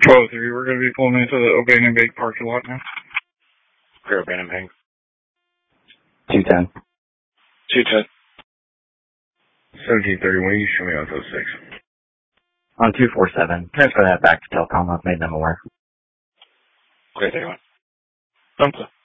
1203, we're going to be pulling into the O'Bannon Bank parking lot now. Where O'Bannon Bank? 210. 210. 1731, you show me on 06. On 247. Transfer that back to Telcom. I've made them aware. Okay, there you go.